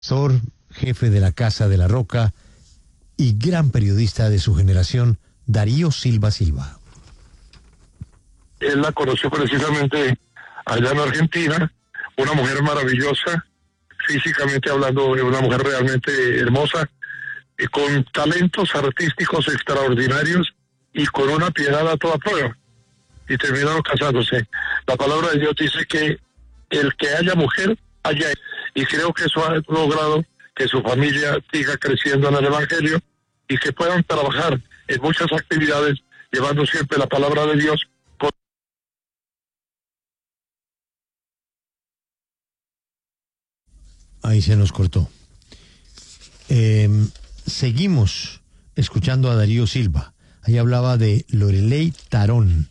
Pastor, jefe de la Casa de la Roca y gran periodista de su generación, Darío Silva Silva. Él la conoció precisamente allá en Argentina, una mujer maravillosa, físicamente hablando, una mujer realmente hermosa, con talentos artísticos extraordinarios y con una piedad a toda prueba. Y terminaron casándose. La palabra de Dios dice que el que haya mujer, haya. Y creo que eso ha logrado que su familia siga creciendo en el Evangelio y que puedan trabajar en muchas actividades llevando siempre la palabra de Dios. Ahí se nos cortó. Seguimos escuchando a Darío Silva. Ahí hablaba de Loreley Tarón.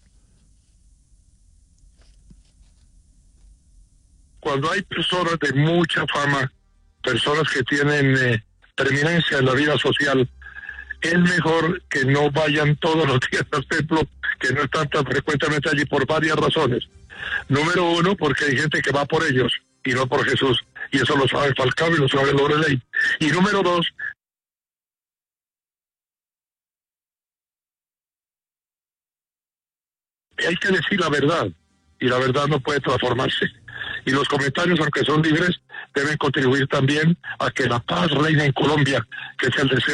Cuando hay personas de mucha fama, personas que tienen preeminencia en la vida social, es mejor que no vayan todos los días al templo, que no están tan frecuentemente allí por varias razones. Número uno, porque hay gente que va por ellos y no por Jesús, y eso lo sabe Falcao y lo sabe Loreley. Y número dos, hay que decir la verdad, y la verdad no puede transformarse. Y los comentarios, aunque son libres, deben contribuir también a que la paz reine en Colombia, que es el deseo.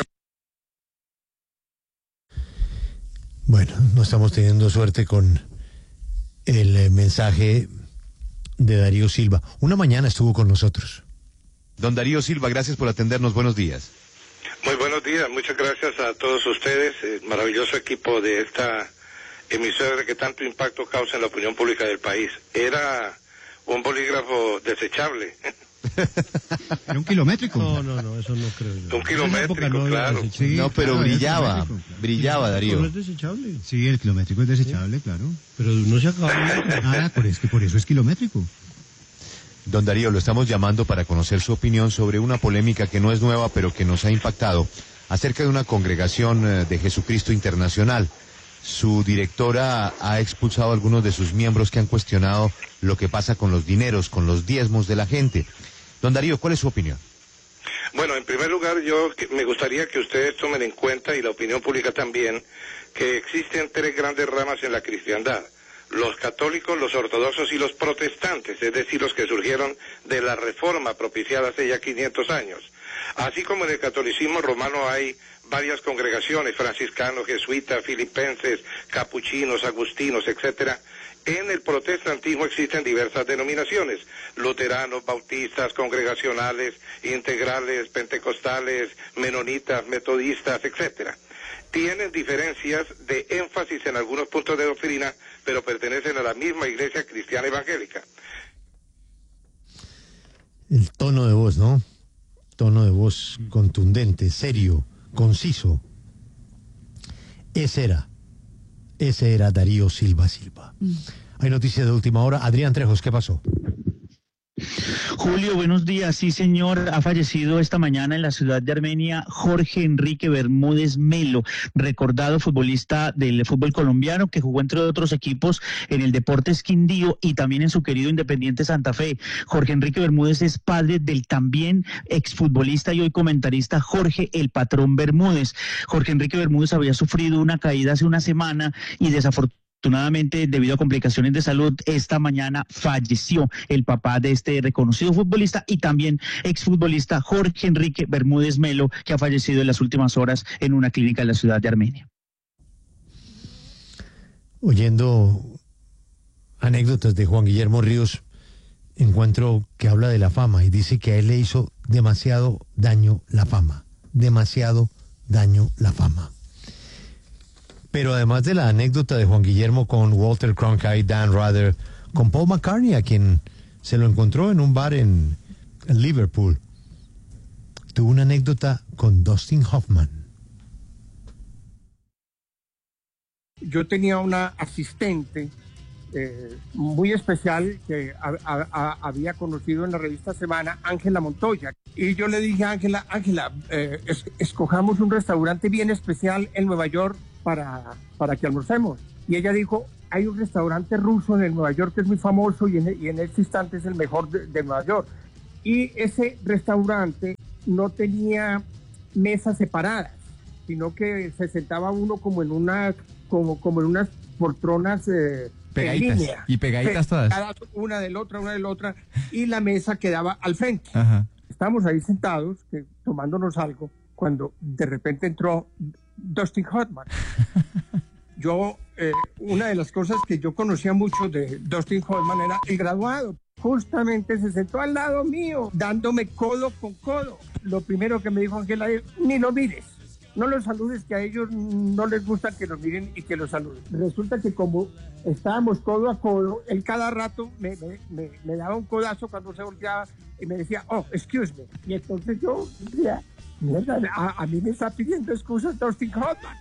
Bueno, no estamos teniendo suerte con el mensaje de Darío Silva. Una mañana estuvo con nosotros. Don Darío Silva, gracias por atendernos. Buenos días. Muy buenos días. Muchas gracias a todos ustedes. Maravilloso equipo de esta emisora que tanto impacto causa en la opinión pública del país. Era un bolígrafo desechable. ¿Era un kilométrico? No, eso no creo yo. Un kilométrico, no, claro. Sí, no, pero claro, brillaba, Darío. ¿No es desechable? Sí, el kilométrico es desechable, claro. Pero no se acaba. Por eso es kilométrico. Don Darío, lo estamos llamando para conocer su opinión sobre una polémica que no es nueva, pero que nos ha impactado, acerca de una congregación de Jesucristo Internacional. Su directora ha expulsado a algunos de sus miembros que han cuestionado lo que pasa con los dineros, con los diezmos de la gente. Don Darío, ¿cuál es su opinión? Bueno, en primer lugar, me gustaría que ustedes tomen en cuenta, y la opinión pública también, que existen tres grandes ramas en la cristiandad: los católicos, los ortodoxos y los protestantes, es decir, los que surgieron de la reforma propiciada hace ya 500 años. Así como en el catolicismo romano hay varias congregaciones, franciscanos, jesuitas, filipenses, capuchinos, agustinos, etcétera, en el protestantismo existen diversas denominaciones: luteranos, bautistas, congregacionales, integrales, pentecostales, menonitas, metodistas, etcétera. Tienen diferencias de énfasis en algunos puntos de doctrina, pero pertenecen a la misma iglesia cristiana evangélica. El tono de voz, ¿no? Tono de voz contundente, serio, conciso. Ese era Darío Silva Silva. Hay noticias de última hora. Adrián Trejos, ¿qué pasó? Julio, buenos días. Sí, señor, ha fallecido esta mañana en la ciudad de Armenia Jorge Enrique Bermúdez Melo, recordado futbolista del fútbol colombiano que jugó entre otros equipos en el Deportes Quindío y también en su querido Independiente Santa Fe. Jorge Enrique Bermúdez es padre del también exfutbolista y hoy comentarista Jorge El Patrón Bermúdez. Jorge Enrique Bermúdez había sufrido una caída hace una semana y desafortunadamente, debido a complicaciones de salud, esta mañana falleció el papá de este reconocido futbolista y también exfutbolista Jorge Enrique Bermúdez Melo, que ha fallecido en las últimas horas en una clínica en la ciudad de Armenia. Oyendo anécdotas de Juan Guillermo Ríos, encuentro que habla de la fama y dice que a él le hizo demasiado daño la fama. Demasiado daño la fama. Pero además de la anécdota de Juan Guillermo con Walter Cronkite, Dan Rather, con Paul McCartney, a quien se lo encontró en un bar en Liverpool, tuvo una anécdota con Dustin Hoffman. Yo tenía una asistente muy especial que había conocido en la revista Semana, Ángela Montoya. Y yo le dije a Ángela, escojamos un restaurante bien especial en Nueva York para que almorcemos. Y ella dijo, hay un restaurante ruso en Nueva York que es muy famoso y en este instante es el mejor de Nueva York. Y ese restaurante no tenía mesas separadas, sino que se sentaba uno como en unas poltronas pegaditas, en línea. y pegaditas todas. Una de la otra, y la mesa quedaba al frente. Ajá. Estábamos ahí sentados, tomándonos algo, cuando de repente entró Dustin Hoffman. Yo, una de las cosas que yo conocía mucho de Dustin Hoffman era el graduado. Justamente se sentó al lado mío, dándome codo con codo. Lo primero que me dijo Ángela es, ni lo mires, no los saludes, que a ellos no les gusta que los miren y que los saluden. Resulta que como estábamos codo a codo, él cada rato me daba un codazo cuando se volteaba y me decía, oh, excuse me. Y entonces yo decía, mierda, a mí me está pidiendo excusas Dustin Hoffman.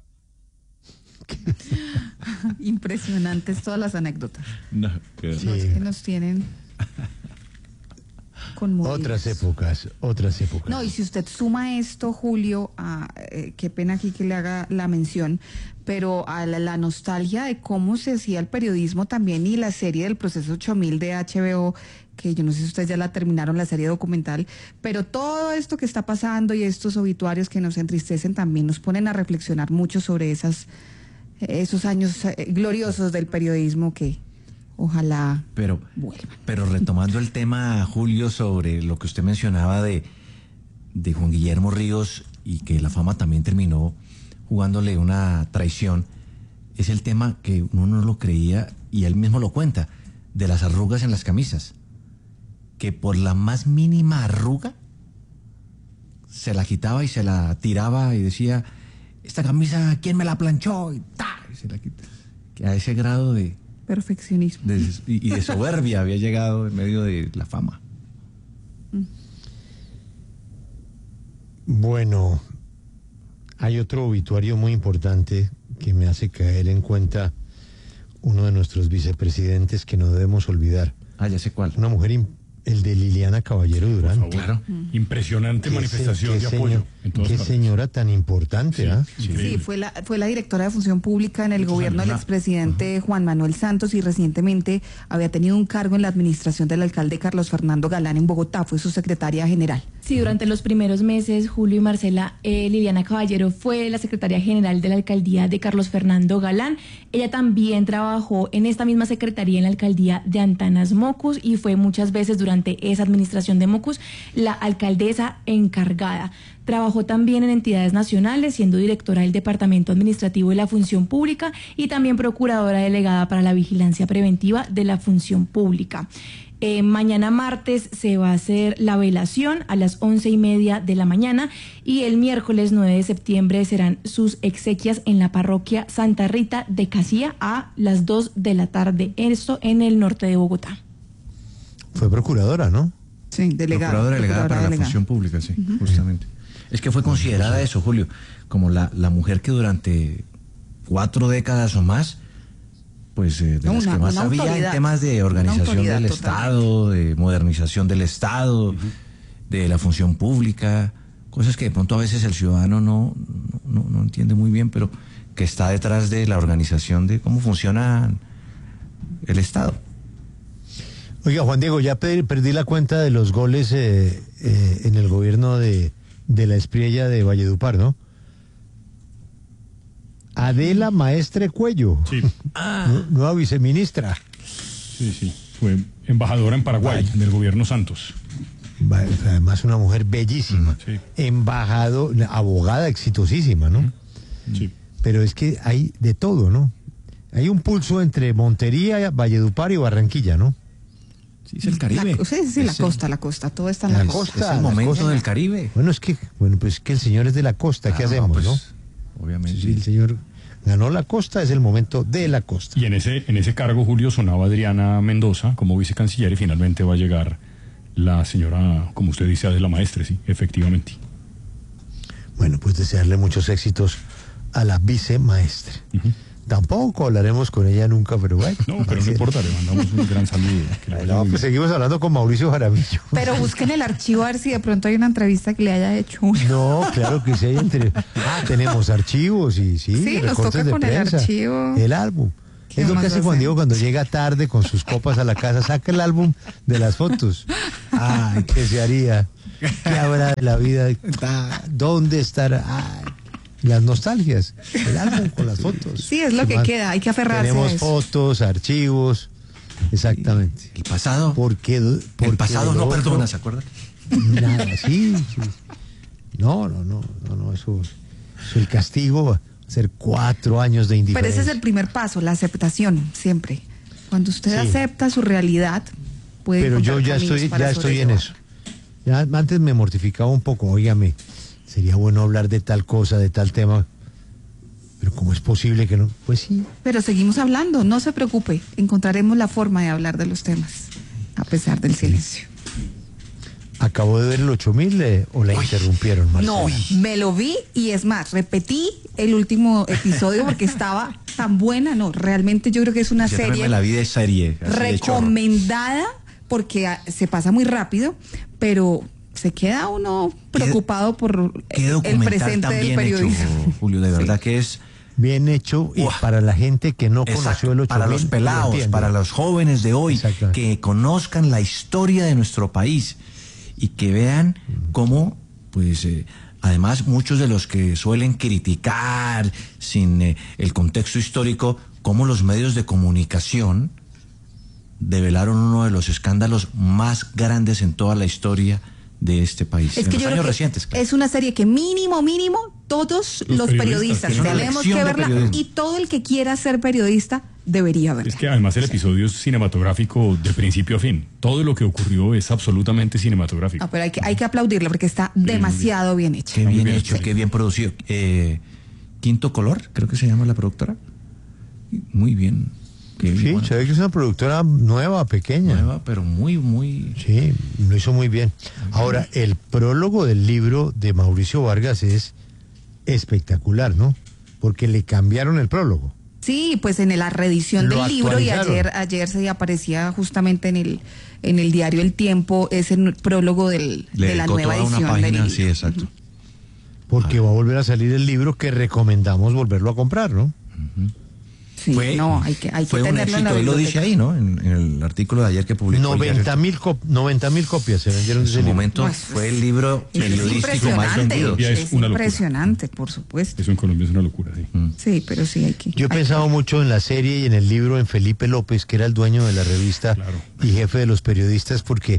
Impresionantes todas las anécdotas. No, Sí. Es que nos tienen conmovidos. Otras épocas. No, y si usted suma esto, Julio, qué pena aquí que le haga la mención, pero a la nostalgia de cómo se hacía el periodismo también, y la serie del Proceso 8000 de HBO, que yo no sé si ustedes ya la terminaron, la serie documental, pero todo esto que está pasando y estos obituarios que nos entristecen también nos ponen a reflexionar mucho sobre esos años gloriosos del periodismo que ojalá vuelvan. Pero retomando el tema, Julio, sobre lo que usted mencionaba de Juan Guillermo Ríos, y que la fama también terminó jugándole una traición, es el tema que uno no lo creía, y él mismo lo cuenta, de las arrugas en las camisas, que por la más mínima arruga se la quitaba y se la tiraba y decía, esta camisa, ¿quién me la planchó? Y se la quita. Que a ese grado de perfeccionismo y de soberbia había llegado en medio de la fama. Bueno, hay otro obituario muy importante que me hace caer en cuenta uno de nuestros vicepresidentes que no debemos olvidar. Ya sé cuál. Una mujer, el de Liliana Caballero Durán. Claro. Impresionante manifestación de apoyo. Qué señora tan importante, ¿ah? Sí, fue la directora de Función Pública en el gobierno del expresidente Juan Manuel Santos, y recientemente había tenido un cargo en la administración del alcalde Carlos Fernando Galán en Bogotá, fue su secretaria general. Sí, durante los primeros meses, Julio y Marcela, Liliana Caballero fue la secretaria general de la alcaldía de Carlos Fernando Galán. Ella también trabajó en esta misma secretaría en la alcaldía de Antanas Mocus, y fue muchas veces durante esa administración de Mocus la alcaldesa encargada. Trabajó también en entidades nacionales, siendo directora del Departamento Administrativo de la Función Pública y también procuradora delegada para la vigilancia preventiva de la Función Pública. Mañana martes se va a hacer la velación a las 11:30 de la mañana, y el miércoles 9 de septiembre serán sus exequias en la parroquia Santa Rita de Casía a las 2 de la tarde, esto en el norte de Bogotá. Fue procuradora, ¿no? Sí, Procuradora delegada para la Función Pública, sí, justamente. Es que fue considerada eso, Julio, como la mujer que durante 4 décadas o más, pues de las que más sabía en temas de organización del Estado, de modernización del Estado, de la función pública, cosas que de pronto a veces el ciudadano no entiende muy bien, pero que está detrás de la organización de cómo funciona el Estado. Oiga, Juan Diego, ya perdí la cuenta de los goles en el gobierno de la Espriella de Valledupar, ¿no? Adela Maestre Cuello, sí. Nueva viceministra. Sí, fue embajadora en Paraguay, del gobierno Santos. Además una mujer bellísima, sí. Abogada exitosísima, ¿no? Sí. Pero es que hay de todo, ¿no? Hay un pulso entre Montería, Valledupar y Barranquilla, ¿no? Sí, es el Caribe. La costa, todo está en la costa. Es el momento del Caribe. Pues que el señor es de la costa, ¿qué hacemos, pues, no? Obviamente. Sí, el señor ganó la costa, es el momento de la costa. Y en ese cargo, Julio, sonaba Adriana Mendoza como vicecanciller, y finalmente va a llegar la señora, como usted dice, Adela Maestre, sí, efectivamente. Bueno, pues desearle muchos éxitos a la vicemaestre. Tampoco hablaremos con ella nunca, pero bueno. No, pero no importa, le mandamos un gran saludo. Pues seguimos hablando con Mauricio Jaramillo. Pero busquen el archivo a ver si de pronto hay una entrevista que le haya hecho. No, claro que sí hay tenemos archivos y sí, nos toca de con prensa, el archivo. el álbum. Es lo que hace Juan Diego cuando llega tarde con sus copas a la casa, saca el álbum de las fotos. Ay, ¿qué se haría? ¿Qué habrá de la vida? ¿Dónde estará? Ay, las nostalgias, el álbum con las fotos. Sí, es lo que queda, hay que aferrarse Tenemos a eso. fotos, archivos, exactamente. El pasado. Porque el pasado no perdona, ¿se acuerdan? Nada, sí. No, eso el castigo, hacer 4 años de indiferencia. Pero ese es el primer paso, la aceptación, siempre. Cuando usted acepta su realidad, puede. Pero yo ya estoy en eso. Ya antes me mortificaba un poco, óigame, sería bueno hablar de tal cosa, de tal tema, pero ¿cómo es posible que no? Pues sí. Pero seguimos hablando, no se preocupe, encontraremos la forma de hablar de los temas, a pesar del silencio. ¿Acabó de ver el 8000 o la interrumpieron, Marcela? No, me lo vi y es más, repetí el último episodio porque estaba tan buena, no, realmente yo creo que es una serie. La vida es serie. Recomendada porque se pasa muy rápido, pero se queda uno preocupado por el presente del periodismo. Hecho, Julio, de verdad que es bien hecho y para la gente que no conoció el 8000. Para los pelados, para los jóvenes de hoy, que conozcan la historia de nuestro país y que vean cómo, pues, además muchos de los que suelen criticar sin el contexto histórico, cómo los medios de comunicación develaron uno de los escándalos más grandes en toda la historia de este país. Es que yo creo que recientes, claro. Es una serie que mínimo, todos los periodistas tenemos que verla y todo el que quiera ser periodista debería verla. Es que además el episodio es cinematográfico de principio a fin. Todo lo que ocurrió es absolutamente cinematográfico. Ah, pero hay que aplaudirla porque está demasiado bien hecha. Qué bien hecho, qué bien producido. Quinto Color, creo que se llama la productora. Muy bien. Sí, se ve que es una productora nueva, pequeña. Nueva, pero muy... Sí, lo hizo muy bien. Ahora, el prólogo del libro de Mauricio Vargas es espectacular, ¿no? Porque le cambiaron el prólogo. Sí, pues en la reedición del libro, y ayer se aparecía justamente en el diario El Tiempo ese prólogo de la nueva edición del libro. Sí, exacto. Porque va a volver a salir el libro que recomendamos volverlo a comprar, ¿no? Sí, hay que tenerlo en la biblioteca. Él lo dice ahí, ¿no? En el artículo de ayer que publicó. 90,000 copias se vendieron en ese momento. Fue el libro periodístico más vendido. Es impresionante, por supuesto. Eso en Colombia es una locura, sí. Sí, pero sí hay que... Yo he pensado mucho en la serie y en el libro en Felipe López, que era el dueño de la revista y jefe de los periodistas, porque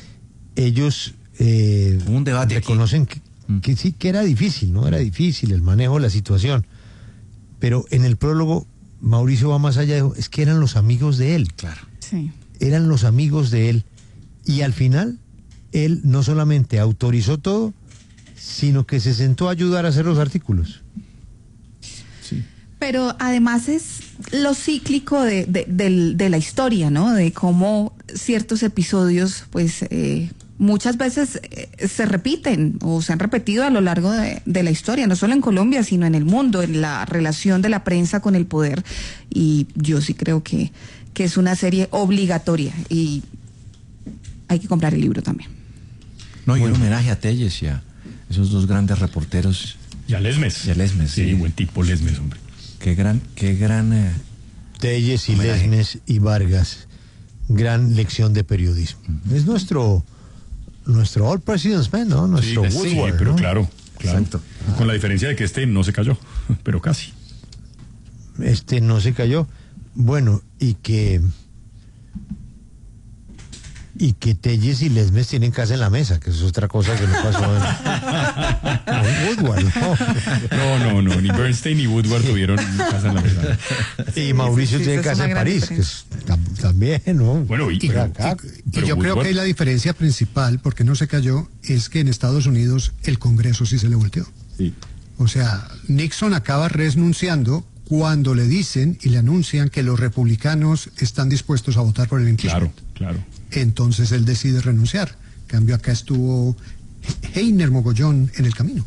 ellos un debate reconocen que sí, que era difícil, ¿no? Era difícil el manejo de la situación. Pero en el prólogo Mauricio va más allá, dijo, es que eran los amigos de él. Claro. Sí. Eran los amigos de él. Y al final, él no solamente autorizó todo, sino que se sentó a ayudar a hacer los artículos. Sí. Pero además es lo cíclico de la historia, ¿no? De cómo ciertos episodios, pues, muchas veces se repiten o se han repetido a lo largo de la historia, no solo en Colombia, sino en el mundo, en la relación de la prensa con el poder. Y yo sí creo que es una serie obligatoria y hay que comprar el libro también. No, y un homenaje a Telles y a esos dos grandes reporteros. Y a Lesmes. Sí, buen tipo Lesmes, hombre. Qué gran Telles y homenaje. Lesmes y Vargas. Gran lección de periodismo. Es nuestro All President's Man, ¿no? Nuestro Woodward, pero ¿no? claro. Con la diferencia de que este no se cayó, pero casi. Este no se cayó. Bueno, y que Telles y Lesmes tienen casa en la mesa, que eso es otra cosa que no pasó en Woodward, ¿no? No, ni Bernstein ni Woodward tuvieron casa en la mesa. Y Mauricio tiene casa en París, que es, también, ¿no? Bueno, y yo creo que ahí la diferencia principal, porque no se cayó, es que en Estados Unidos el Congreso sí se le volteó. Sí. O sea, Nixon acaba renunciando cuando le dicen y le anuncian que los republicanos están dispuestos a votar por el impeachment. Claro. Entonces él decide renunciar. En cambio, acá estuvo Heiner Mogollón en el camino.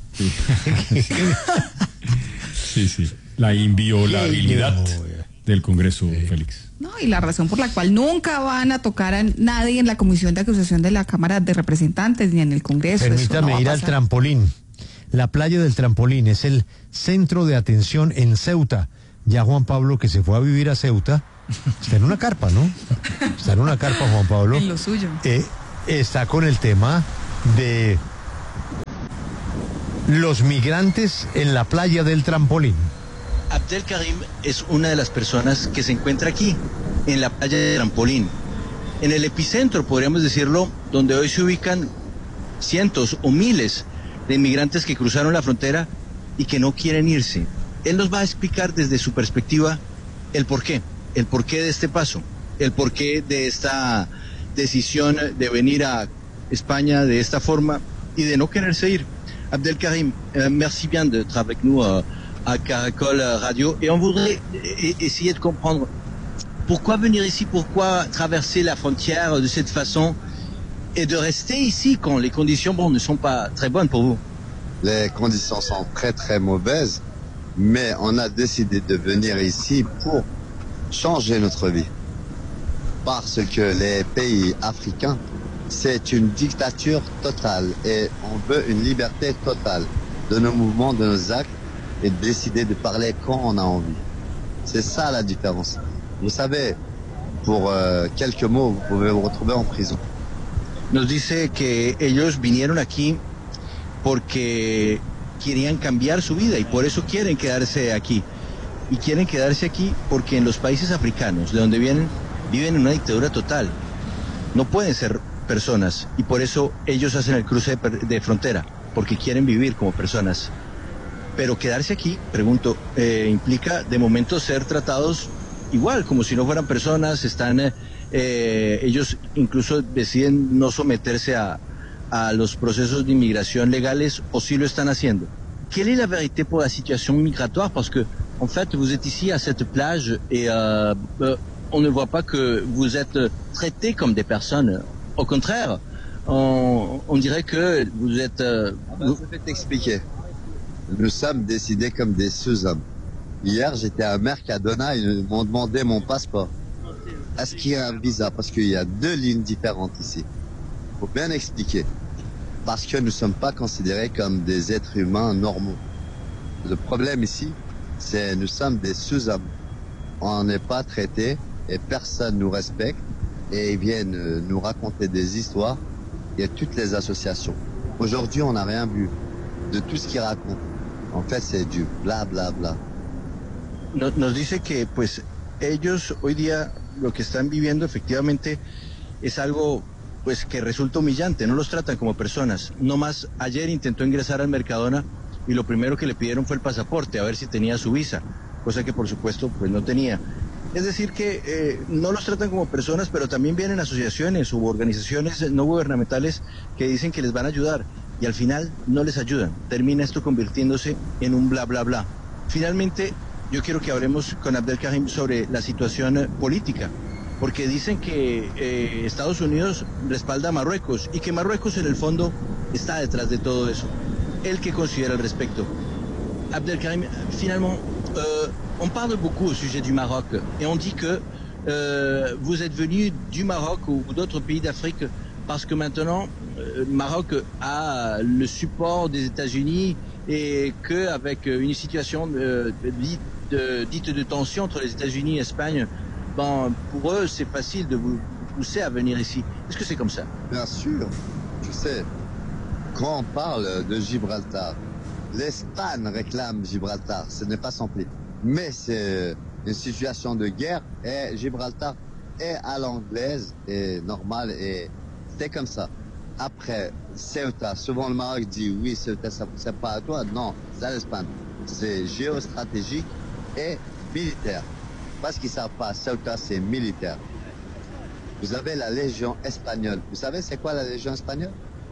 Sí. La inviolabilidad del Congreso, Félix. No, y la razón por la cual nunca van a tocar a nadie en la comisión de acusación de la Cámara de Representantes ni en el Congreso. Permítame ir al trampolín. La playa del Trampolín es el centro de atención en Ceuta ya Juan Pablo, que se fue a vivir a Ceuta, está en una carpa, ¿no? Está en una carpa Juan Pablo. En lo suyo. Está con el tema de los migrantes en la playa del Trampolín. Abdelkarim es una de las personas que se encuentra aquí, en la playa del Trampolín, en el epicentro, podríamos decirlo, donde hoy se ubican cientos o miles de inmigrantes que cruzaron la frontera y que no quieren irse. Él nos va a explicar desde su perspectiva el porqué de este paso, el porqué de esta decisión de venir a España de esta forma y de no quererse ir. Abdelkarim, merci bien d'être avec nous à Caracol Radio et on voudrait essayer de comprendre pourquoi venir ici, pourquoi traverser la frontière de cette façon et de rester ici quand les conditions ne sont pas très bonnes pour vous. Les conditions sont très très mauvaises, mais on a décidé de venir ici pour changer notre vie. Parce que les pays africains, c'est une dictature totale et on veut une liberté totale de nos mouvements, de nos actes et de décider de parler quand on a envie. C'est ça la différence. Vous savez, pour quelques mots, vous pouvez vous retrouver en prison. Nos dice que ellos vinieron aquí porque querían cambiar su vida y por eso quieren quedarse aquí. Y quieren quedarse aquí porque en los países africanos, de donde vienen, viven en una dictadura total. No pueden ser personas y por eso ellos hacen el cruce de frontera, porque quieren vivir como personas. Pero quedarse aquí, pregunto, implica de momento ser tratados igual, como si no fueran personas, ellos incluso deciden no someterse a los procesos de inmigración legales o sí lo están haciendo. Quelle est la vérité pour la situation migratoire? Parce que, en fait, vous êtes ici à cette plage et on ne voit pas que vous êtes traités comme des personnes. Au contraire, on dirait que vous êtes... Je vais t'expliquer. Nous sommes décidés comme des sous-hommes. Hier, j'étais à Mercadona, ils m'ont demandé mon passeport. Est-ce qu'il y a un visa? Parce qu'il y a deux lignes différentes ici. Il faut bien expliquer. Parce que nous ne sommes pas considérés comme des êtres humains normaux. Le problème ici, c'est nous sommes des sous-hommes. On n'est pas traités et personne nous respecte. Et ils viennent nous raconter des histoires. Il y a toutes les associations. Aujourd'hui, on n'a rien vu de tout ce qu'ils racontent. En fait, c'est du bla bla bla. Nos dice que pues ellos hoy día lo que están viviendo efectivamente es algo pues que resulta humillante, no los tratan como personas. No más ayer intentó ingresar al Mercadona y lo primero que le pidieron fue el pasaporte, a ver si tenía su visa, cosa que por supuesto pues no tenía. Es decir que no los tratan como personas, pero también vienen asociaciones u organizaciones no gubernamentales que dicen que les van a ayudar y al final no les ayudan. Termina esto convirtiéndose en un bla bla bla. Finalmente, yo quiero que hablemos con Abdelkarim sobre la situación política, porque dicen que Estados Unidos respalda a Marruecos y que Marruecos en el fondo está detrás de todo eso. ¿Él qué considera al respecto? Abdelkarim, finalement, on parle beaucoup au sujet du Maroc et on dit que vous êtes venu du Maroc ou d'autres pays d'Afrique parce que maintenant le Maroc a le support des États-Unis et qu'avec une situation dite de tension entre les États-Unis et l'Espagne, pour eux c'est facile de vous pousser à venir ici. Est-ce que c'est comme ça? Bien sûr, tu sais, quand on parle de Gibraltar, l'Espagne réclame Gibraltar, ce n'est pas sans prix. Mais c'est une situation de guerre et Gibraltar est à l'anglaise et normal et c'est comme ça. Après, Ceuta, souvent le Maroc dit oui, Ceuta, c'est pas à toi. Non, c'est à l'Espagne. C'est géostratégique et militaire. Parce qu'ils ne savent pas, Ceuta, c'est militaire. Vous avez la Légion espagnole. Vous savez c'est quoi la Légion espagnole?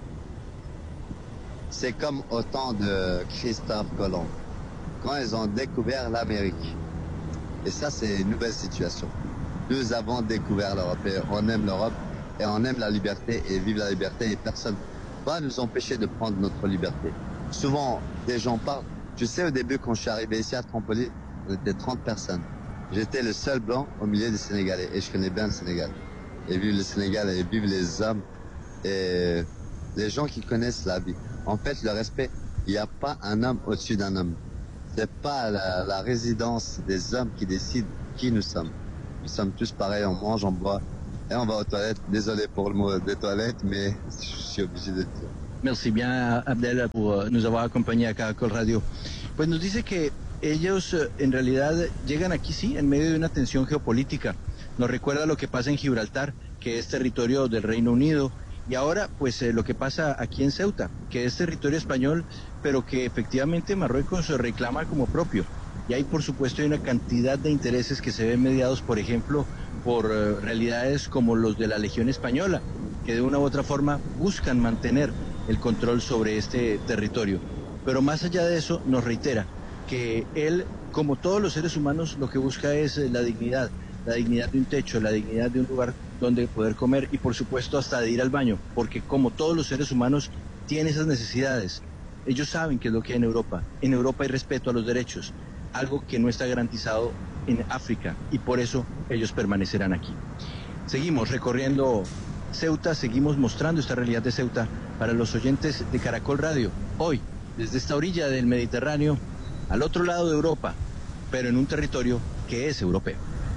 C'est comme au temps de Christophe Colomb, quand ils ont découvert l'Amérique. Et ça, c'est une nouvelle situation. Nous avons découvert l'Europe et on aime l'Europe et on aime la liberté et vive la liberté et personne ne va nous empêcher de prendre notre liberté. Souvent, des gens parlent. Tu sais, au début, quand je suis arrivé ici à Tripoli, on était 30 personnes. J'étais le seul blanc au milieu des Sénégalais et je connais bien le Sénégal. Et vive le Sénégal et vive les hommes et les gens qui connaissent la vie. En fait, le respect, il n'y a pas un homme au-dessus d'un homme. C'est pas la résidence des hommes qui décide qui nous sommes. Nous sommes tous pareils, on mange, on boit et on va aux toilettes. Désolé pour le mot des toilettes, mais je suis obligé de dire. Merci bien, Abdel, por nos avoir acompañado acá a Caracol Radio. Pues nos dice que ellos en realidad llegan aquí, sí, en medio de una tensión geopolítica. Nos recuerda lo que pasa en Gibraltar, que es territorio del Reino Unido, y ahora pues lo que pasa aquí en Ceuta, que es territorio español, pero que efectivamente Marruecos reclama como propio. Y hay, por supuesto, una cantidad de intereses que se ven mediados, por ejemplo, por realidades como los de la Legión Española, que de una u otra forma buscan mantener el control sobre este territorio. Pero más allá de eso, nos reitera que él, como todos los seres humanos, lo que busca es la dignidad de un techo, la dignidad de un lugar donde poder comer y, por supuesto, hasta de ir al baño, porque como todos los seres humanos tiene esas necesidades. Ellos saben qué es lo que hay en Europa. En Europa hay respeto a los derechos, algo que no está garantizado en África, y por eso ellos permanecerán aquí. Seguimos recorriendo Ceuta, seguimos mostrando esta realidad de Ceuta para los oyentes de Caracol Radio. Hoy, desde esta orilla del Mediterráneo, al otro lado de Europa, pero en un territorio que es europeo.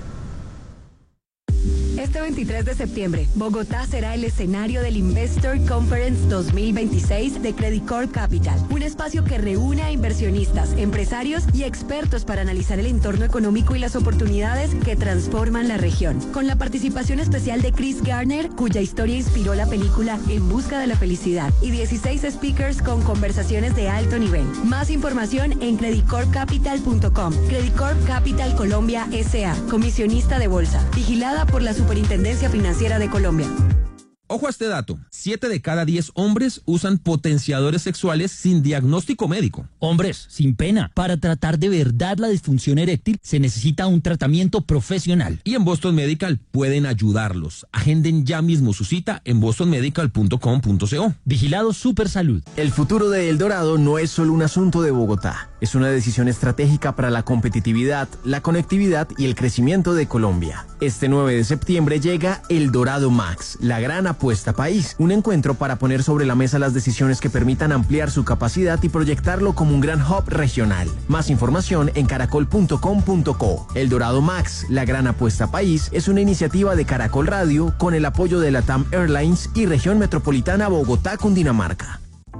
Este 23 de septiembre, Bogotá será el escenario del Investor Conference 2026 de Credit Corp Capital, un espacio que reúne a inversionistas, empresarios y expertos para analizar el entorno económico y las oportunidades que transforman la región. Con la participación especial de Chris Garner, cuya historia inspiró la película En busca de la felicidad, y 16 speakers con conversaciones de alto nivel. Más información en creditcorpcapital.com. Credit Corp Capital Colombia S.A., comisionista de bolsa, vigilada por la Superintendencia Financiera de Colombia. Ojo a este dato, 7 de cada 10 hombres usan potenciadores sexuales sin diagnóstico médico. Hombres, sin pena, para tratar de verdad la disfunción eréctil se necesita un tratamiento profesional. Y en Boston Medical pueden ayudarlos. Agenden ya mismo su cita en bostonmedical.com.co. Vigilado Supersalud. El futuro de El Dorado no es solo un asunto de Bogotá. Es una decisión estratégica para la competitividad, la conectividad y el crecimiento de Colombia. Este 9 de septiembre llega El Dorado Max, la gran apuesta país. Un encuentro para poner sobre la mesa las decisiones que permitan ampliar su capacidad y proyectarlo como un gran hub regional. Más información en caracol.com.co. El Dorado Max, la gran apuesta país, es una iniciativa de Caracol Radio con el apoyo de LATAM Airlines y Región Metropolitana Bogotá, Cundinamarca.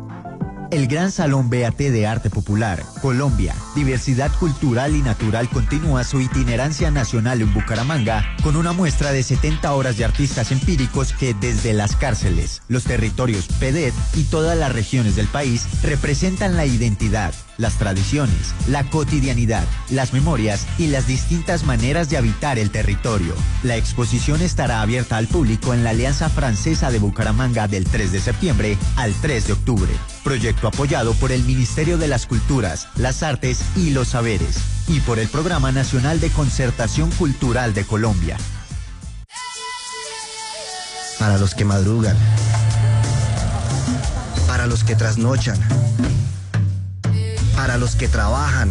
El Gran Salón BAT de Arte Popular, Colombia, Diversidad Cultural y Natural continúa su itinerancia nacional en Bucaramanga con una muestra de 70 horas de artistas empíricos que desde las cárceles, los territorios PEDET y todas las regiones del país representan la identidad, las tradiciones, la cotidianidad, las memorias y las distintas maneras de habitar el territorio. La exposición estará abierta al público en la Alianza Francesa de Bucaramanga del 3 de septiembre al 3 de octubre. Proyecto apoyado por el Ministerio de las Culturas, las Artes y los Saberes y por el Programa Nacional de Concertación Cultural de Colombia. Para los que madrugan, para los que trasnochan, para los que trabajan,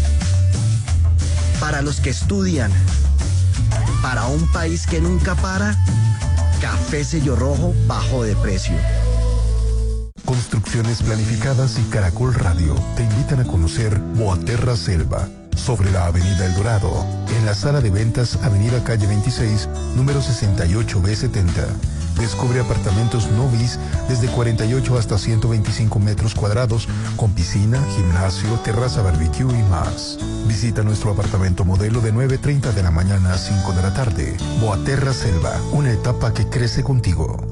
para los que estudian, para un país que nunca para, Café Sello Rojo bajó de precio. Construcciones Planificadas y Caracol Radio te invitan a conocer Boaterra Selva, sobre la Avenida El Dorado, en la sala de ventas Avenida Calle 26, número 68B70. Descubre apartamentos no bis desde 48 hasta 125 metros cuadrados, con piscina, gimnasio, terraza barbecue y más. Visita nuestro apartamento modelo de 9:30 de la mañana a 5 de la tarde. Boaterra Selva, una etapa que crece contigo.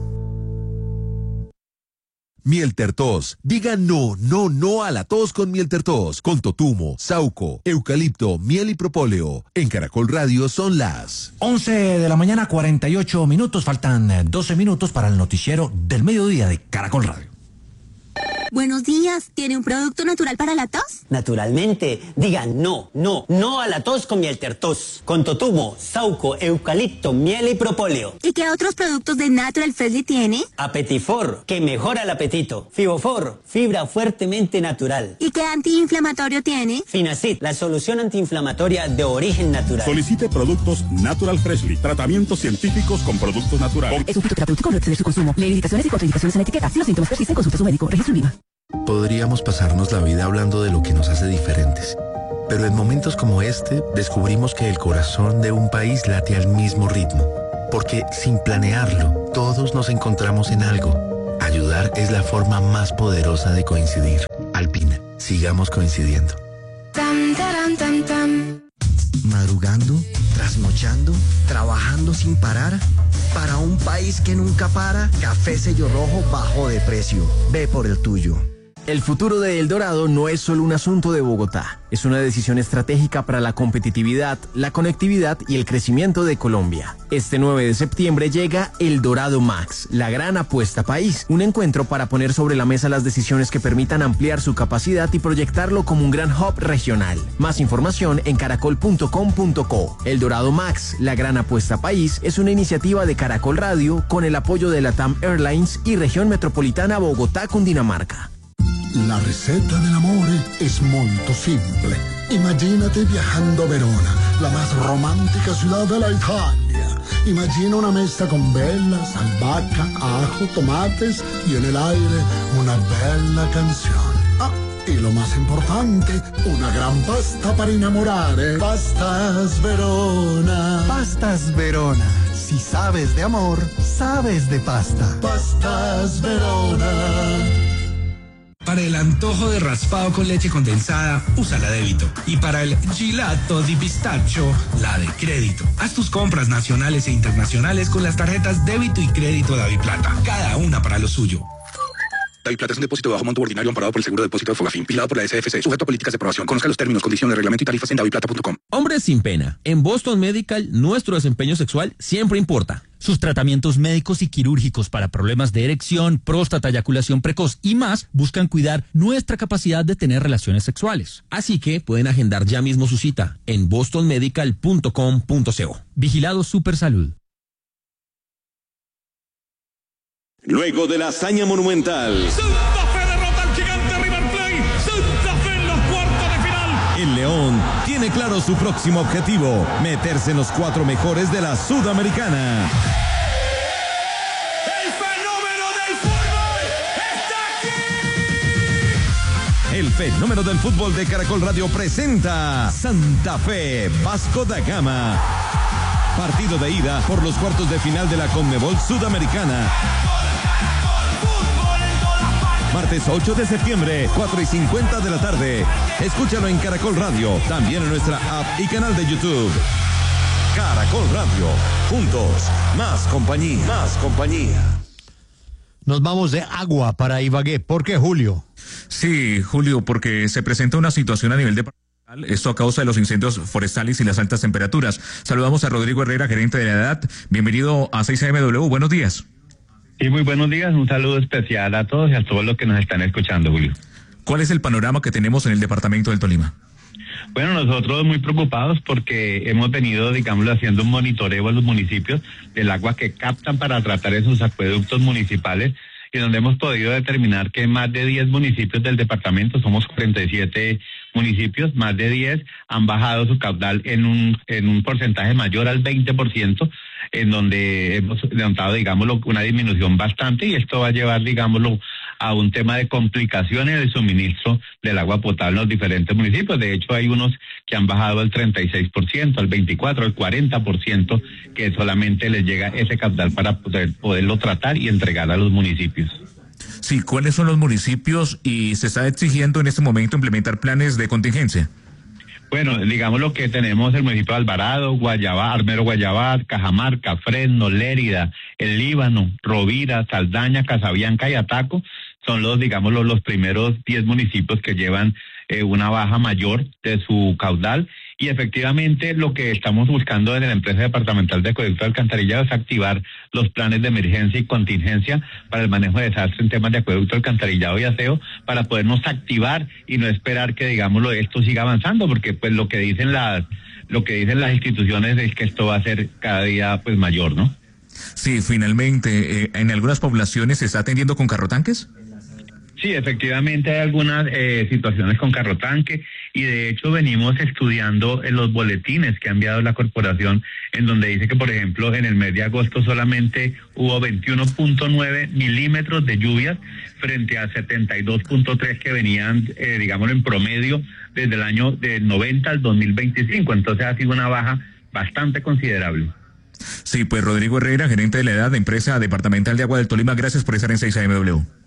Miel Tertos. Diga no, no, no a la tos con Miel Tertos. Con totumo, sauco, eucalipto, miel y propóleo. En Caracol Radio son las 11 de la mañana, 48 minutos. Faltan 12 minutos para el noticiero del mediodía de Caracol Radio. Buenos días, ¿tiene un producto natural para la tos? Naturalmente, diga no, no, no a la tos con Miel Tertos. Con totumo, sauco, eucalipto, miel y propóleo. ¿Y qué otros productos de Natural Freshly tiene? Apetifor, que mejora el apetito. Fibofor, fibra fuertemente natural. ¿Y qué antiinflamatorio tiene? Finacid, la solución antiinflamatoria de origen natural. Solicite productos Natural Freshly, tratamientos científicos con productos naturales. Es un fitoterapéutico, no excede su consumo. Lee indicaciones y contraindicaciones en la etiqueta. Si los síntomas persisten, consulte a su médico. Registro INVIMA. Podríamos pasarnos la vida hablando de lo que nos hace diferentes. Pero en momentos como este, descubrimos que el corazón de un país late al mismo ritmo. Porque sin planearlo, todos nos encontramos en algo. Ayudar es la forma más poderosa de coincidir. Alpina, sigamos coincidiendo. Madrugando, trasnochando, trabajando sin parar. Para un país que nunca para, Café Sello Rojo bajó de precio. Ve por el tuyo. El futuro de El Dorado no es solo un asunto de Bogotá, es una decisión estratégica para la competitividad, la conectividad y el crecimiento de Colombia. Este 9 de septiembre llega El Dorado Max, la gran apuesta país, un encuentro para poner sobre la mesa las decisiones que permitan ampliar su capacidad y proyectarlo como un gran hub regional. Más información en caracol.com.co. El Dorado Max, la gran apuesta país, es una iniciativa de Caracol Radio con el apoyo de LATAM Airlines y Región Metropolitana Bogotá-Cundinamarca. La receta dell'amore es molto simple. Imagínate viajando a Verona, la más romántica ciudad de la Italia. Imagina una mesa con velas, albahaca, ajo, tomates y en el aire una bella canción. Ah, y lo más importante, una gran pasta para innamorare. Pastas Verona. Pastas Verona. Si sabes de amor, sabes de pasta. Pastas Verona. Para el antojo de raspado con leche condensada, usa la débito. Y para el gelato di pistacho, la de crédito. Haz tus compras nacionales e internacionales con las tarjetas débito y crédito DaviPlata. Cada una para lo suyo. DaviPlata es un depósito de bajo monto ordinario amparado por el Seguro de Depósito de Fogafín, vigilado por la SFC, sujeto a políticas de aprobación. Conozca los términos, condiciones, reglamento y tarifas en daviplata.com. Hombres sin pena. En Boston Medical, nuestro desempeño sexual siempre importa. Sus tratamientos médicos y quirúrgicos para problemas de erección, próstata, eyaculación precoz y más buscan cuidar nuestra capacidad de tener relaciones sexuales. Así que pueden agendar ya mismo su cita en bostonmedical.com.co. Vigilado Supersalud. Luego de la hazaña monumental, Santa Fe derrota al gigante River Plate. Santa Fe en los cuartos de final. el León tiene claro su próximo objetivo: meterse en los 4 mejores de la Sudamericana. El fenómeno del fútbol está aquí. El fenómeno del fútbol de Caracol Radio presenta Santa Fe Vasco da Gama. Partido de ida por los cuartos de final de la Conmebol Sudamericana. Martes 8 de septiembre, 4:50 de la tarde. Escúchalo en Caracol Radio, también en nuestra app y canal de YouTube. Caracol Radio, juntos, más compañía, más compañía. Nos vamos de agua para Ibagué. ¿Por qué, Julio? Sí, Julio, porque se presenta una situación a nivel departamental, esto a causa de los incendios forestales y las altas temperaturas. Saludamos a Rodrigo Herrera, gerente de la EDAT. Bienvenido a 6AMW, buenos días. Sí, muy buenos días, un saludo especial a todos y a todos los que nos están escuchando, Julio. ¿Cuál es el panorama que tenemos en el departamento del Tolima? Bueno, nosotros muy preocupados porque hemos venido, digámoslo, haciendo un monitoreo a los municipios del agua que captan para tratar esos acueductos municipales, y donde hemos podido determinar que más de 10 municipios del departamento, somos 47 municipios, más de 10 han bajado su caudal en un porcentaje mayor al 20%, en donde hemos notado, digámoslo, una disminución bastante, y esto va a llevar, digámoslo, a un tema de complicaciones en el suministro del agua potable en los diferentes municipios. De hecho, hay unos que han bajado al 36%, al 24%, al 40%, que solamente les llega ese caudal para poderlo tratar y entregar a los municipios. Sí, ¿cuáles son los municipios y se está exigiendo en este momento implementar planes de contingencia? Bueno, digamos lo que tenemos: el municipio de Alvarado, Guayabá, Armero Guayabá, Cajamarca, Fresno, Lérida, El Líbano, Rovira, Saldaña, Casabianca y Ataco son los, digámoslo, los primeros 10 municipios que llevan una baja mayor de su caudal. Y efectivamente lo que estamos buscando en la empresa departamental de acueducto de alcantarillado es activar los planes de emergencia y contingencia para el manejo de desastres en temas de acueducto, alcantarillado y aseo, para podernos activar y no esperar que, digámoslo, esto siga avanzando, porque pues lo que dicen las instituciones es que esto va a ser cada día pues mayor, ¿no? Sí, finalmente, ¿en algunas poblaciones se está atendiendo con carrotanques? Sí, efectivamente hay algunas situaciones con carrotanque, y de hecho venimos estudiando en los boletines que ha enviado la corporación, en donde dice que, por ejemplo, en el mes de agosto solamente hubo 21.9 milímetros de lluvias frente a 72.3 que venían, digámoslo, en promedio desde el año del 90 al 2025. Entonces ha sido una baja bastante considerable. Sí, pues Rodrigo Herrera, gerente de la EDAD, Empresa Departamental de Agua del Tolima, gracias por estar en 6 AM W.